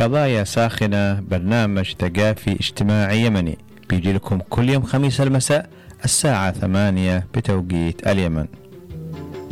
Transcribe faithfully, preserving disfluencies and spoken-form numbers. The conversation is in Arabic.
قضايا ساخنة، برنامج ثقافي اجتماعي يمني بيجي لكم كل يوم خميس المساء الساعة ثمانية بتوقيت اليمن.